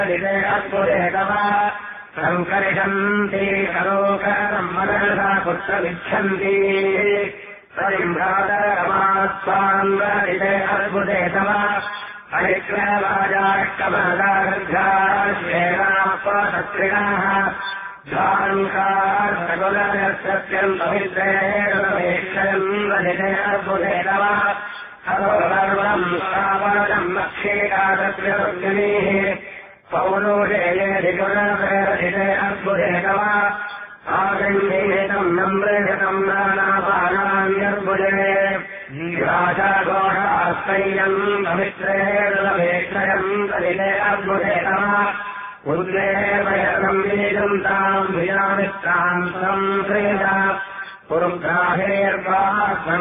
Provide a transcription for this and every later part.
अद्भुतेतव सङ्कर्षन्ति करोकरम् मनसा पुत्रमिच्छन्ति परिम्भ्रातरमास्वाङ्गरिते अद्भुतेतव परिक्रमाजाष्टमदार्घाश्वेनापसत्रिणाः ध्वाङ्कार्सकुलसत्यम् पवित्रेणवेक्षयम् वदिते अद्भुतेतव सर्वम् श्रावणम् मक्षीकातत्रिः पौरोषेयेधिगुणप्ररथिते अद्भुतेतव आगण्येतम् नम्रेशतम् नानापानान्यर्भुजे राजाघोषास्तैयम् पवित्रेणवेक्षयम् वदिते अद्भुतेतव उद्वेपयतम् वीजम् ताम् भियामित्रान्तम् श्रेया पुरुग्राहेर्वाः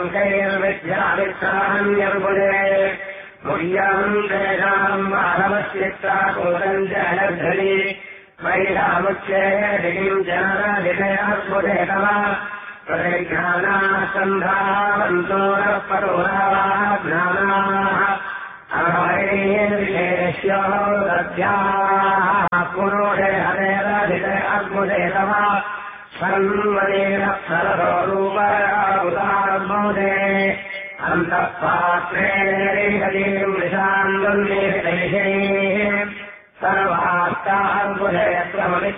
सङ्कैर्विद्यामित्रान्यर्भुजे मुह्यम् तेषाम् माधवश्चित्ता कोदम् जलधरी वैरामुच्चेदिम् जनरधिते अद्भुतेतव प्रतिज्ञानासन्धावन्तो नः परोरावाः ज्ञानाः अभयैर्विशेष्यो दद्याः पुरोषे हरेरधिते अद्भुतेतव सर्वदेव सरसो रूपरावुदार्बोधे अन्तः पात्रेणीम् विषान्दुन्निहितैः सर्वास्तार्बुधे